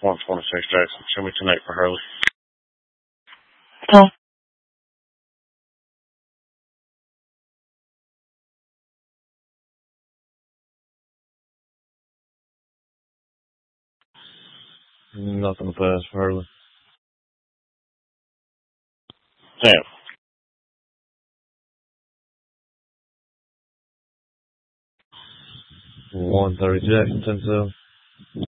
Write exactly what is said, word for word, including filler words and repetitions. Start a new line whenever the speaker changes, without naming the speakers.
one twenty-six Jackson. Show me tonight for Hurley.
Oh.
Nothing to pass for Hurley. Sam. one thirty Jackson, ten seven.